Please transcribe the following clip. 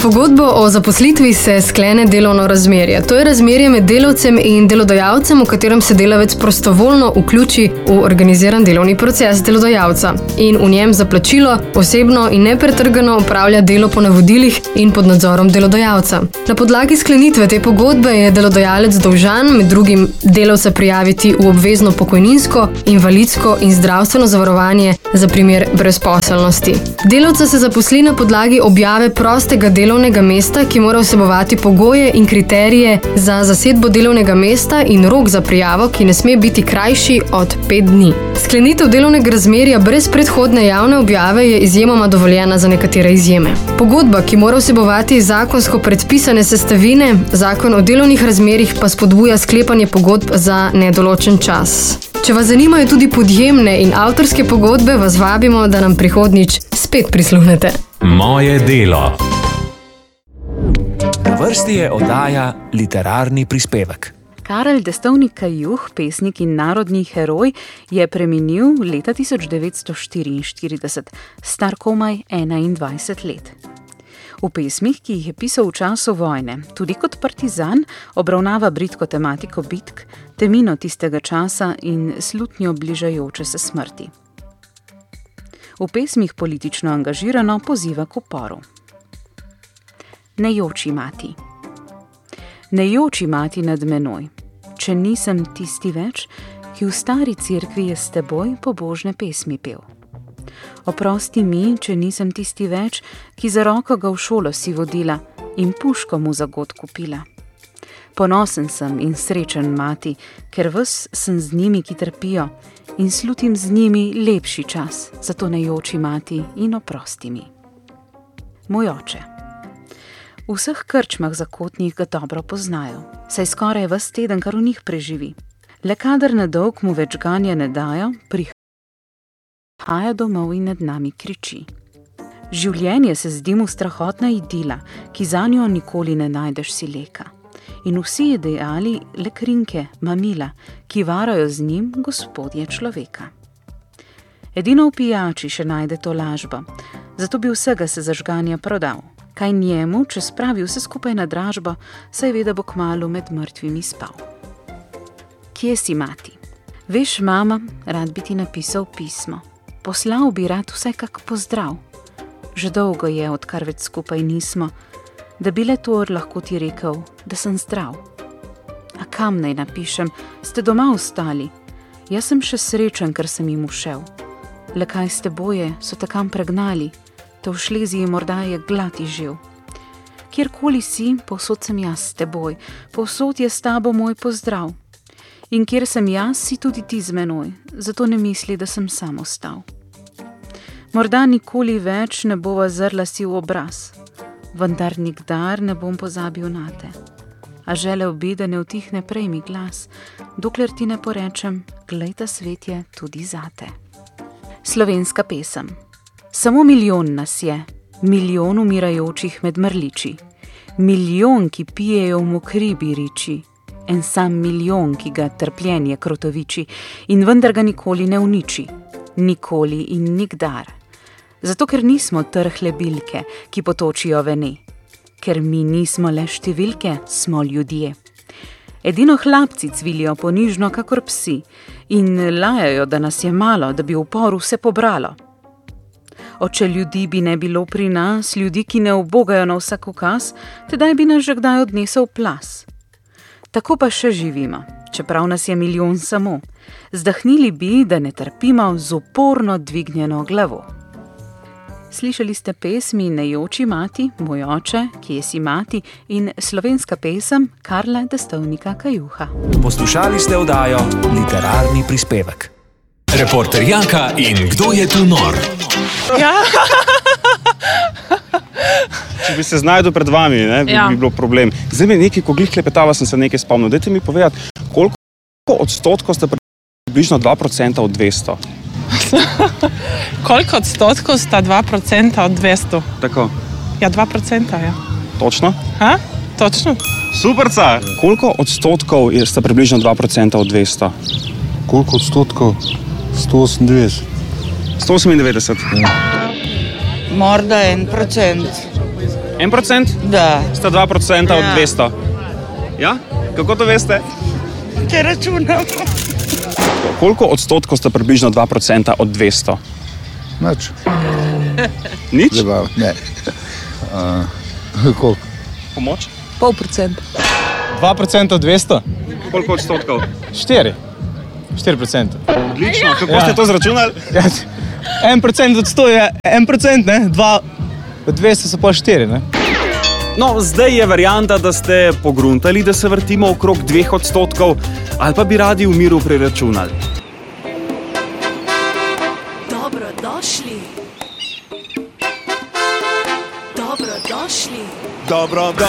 pogodbo o zaposlitvi se sklene delovno razmerje. To je razmerje med delavcem in delodajalcem, v katerem se delavec prostovoljno vključi v organiziran delovni proces delodajalca in v njem za plačilo osebno in nepretrgano opravlja delo po navodilih in pod nadzorom delodajalca. Na podlagi sklenitve te pogodbe je delodajalec dolžan med drugim delavca prijaviti v obvezno pokojninsko, invalidsko in zdravstveno zavarovanje za primer brezposelnosti. Delavca se zaposli na podlagi objave prostega delovnega mesta, ki mora vsebovati pogoje in kriterije za zasedbo delovnega mesta in rok za prijavo, ki ne sme biti krajši od 5 dni. Sklenitev delovnega razmerja brez predhodne javne objave je izjemoma dovoljena za nekatere izjeme. Pogodba, ki mora vsebovati zakonsko predpisane sestavine, zakon o delovnih razmerjih pa spodbuja sklepanje pogodb za nedoločen čas. Če vas zanimajo tudi podjemne in avtorske pogodbe, vas vabimo, da nam prihodnjič spet prisluhnete. Moje delo. Na vrsti je oddaja Literarni prispevek. Karel Destovnik Kajuh, pesnik in narodni heroj, je preminil leta 1944, star komaj 21 let. V pesmih, ki jih je pisal v času vojne, tudi kot partizan, obravnava bridko tematiko bitk, temino tistega časa in slutnjo bližajoče se smrti. V pesmih politično angažirano poziva k uporu. Ne joči, mati. Ne joči, mati, nad menoj, če nisem tisti več, ki v stari cerkvi je s teboj pobožne pesmi pel. Oprosti mi, če nisem tisti več, ki za roko ga v šolo si vodila in puško mu za god kupila. Ponosen sem in srečen, mati, ker ves sem z njimi, ki trpijo, in slutim z njimi lepši čas, zato ne joči, mati, in oprosti mi. Moj oče. V vseh krčmah zakotnih ga dobro poznajo, saj skoraj ves teden kar v njih preživi. Le kadar na dolg mu več ganja ne dajo, prihaja domov in nad nami kriči. Življenje se zdi mu strahotna idila, ki zanjo nikoli ne najdeš si leka. In vsi ideali le krinke, mamila, ki varajo z njim gospodje človeka. Edino v pijači še najde to lažbo, zato bi vsega se zažganja prodal. Kaj njemu, če spravi vse skupaj na dražbo, saj ve, da bo kmalu med mrtvimi spal. Kje si, mati? Veš, mama, rad bi ti napisal pismo. Poslal bi rad vsaj kak pozdrav. Že dolgo je, odkar več skupaj nismo, da bi le to lahko ti rekel, da sem zdrav. A kam naj napišem? Ste doma ostali? Jaz sem še srečen, ker sem jim ušel. Le kaj s teboje, so te kam pregnali? Te v Šleziji morda je glad izživ. Kjerkoli si, povsod sem jaz s teboj, povsod je s tabo moj pozdrav. In kjer sem jaz, si tudi ti z menoj, zato ne misli, da sem sam ostal. Morda nikoli več ne bova zrla si v obraz, vendar nikdar ne bom pozabil nate. A želel bi, da ne utihne prej mi glas, dokler ti ne porečem, glej, ta svet je tudi zate. Slovenska pesem. Samo milijon nas je, milijon umirajočih med mrliči, milijon, ki pijejo v mokri biriči, en sam milijon, ki ga trpljenje krotoviči in vendar ga nikoli ne uniči, nikoli in nikdar. Zato, ker nismo trhle bilke, ki potočijo vene, ker mi nismo le številke, smo ljudje. Edino hlapci cvilijo ponižno kakor psi in lajajo, da nas je malo, da bi v uporu vse pobralo. Oče ljudi bi ne bilo pri nas, ljudi, ki ne ubogajo na vsak ukaz, tedaj bi nas že kdaj odnesel plas. Tako pa še živimo, čeprav nas je milijon samo. Zdahnili bi, da ne trpimo z uporno dvignjeno glavo. Slišali ste pesmi Ne joči, mati, Moj oče, Kje si, mati in slovenska pesem Karla Destovnika Kajuha. Poslušali ste oddajo Literarni prispevek. Reporter Janka in Kdo je tu nor? Ja. Če bi se znajdel pred vami, bi bilo problem. Zdaj mi nekaj, ko glih klepetava, sem se nekaj spomnil. Dajte mi povedati, koliko odstotkov ste približno 2% od 200? Koliko odstotkov sta 2% od 200? Tako. Ja, 2%, ja. Točno? Ha? Točno. Superca! Koliko odstotkov sta približno 2% od 200? Koliko odstotkov? 198. 198? Ja. Morda 1%. 1%? Da. Sta 2% od 200. Ja? Kako to veste? Če računam. Koliko odstotkov sta približno 2% od 200? Nič. Nič? Zabav, ne. Koliko? Pomoč? 0,5%. 2% od 200? Koliko odstotkov? 4%. Odlično. Kako ste to zračunali? Ja, 1% od 100 je 1%, ne? 2 od 200 so pa 4, ne? No, zdaj je varianta, da ste pogruntali, da se vrtimo okrog 2%, ali pa bi radi v miru preračunali. Dobrodošli. Dobrodošli. Dobrodošli.